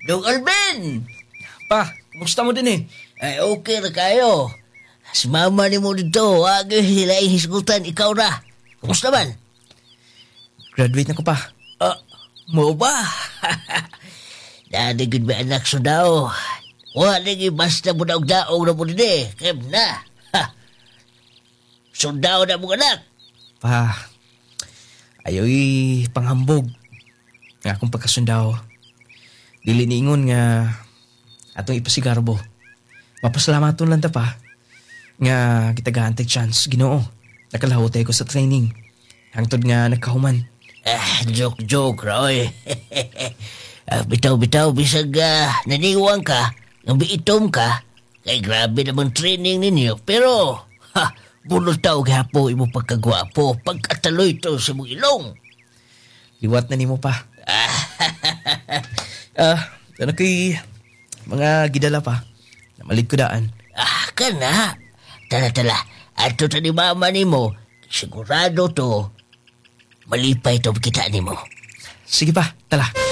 Dong Alvin! Pa, kumusta mo din eh? Ay, okay na kayo. Si mama ni mo dito, wag sila ihisgutan, ikaw na. Kumusta man? Graduate na ko pa. Mo ba? Nadigid ba anak so daw? Wala naging basta mo daog-daog na mo din eh. Kem na. Sundaw na mong anak. Pa, ayoy panghambog. Nga akong pagkasundaw. Dili niingon nga atong ipasigarbo. Mapasalamaton lang ta pa. Nga kita gahantay chance, Ginoo. Nakalahutay ko sa training. Hangtod nga nagkahuman. Joke, Roy. Bitaw-bitaw, bisag naniwang ka, ng biitom ka, kay grabe namang training ninyo. Pero, bunol tao gapo imo pagkagwapo, pagkataloy to sa mong ilong. Liwat na nimo pa. Ano ko'y mga gidala pa. Namalig ko daan. Ka na. Tala. Ato ta ni mama ni mo, sigurado to, malipay to kita ni mo. Sige pa, tala.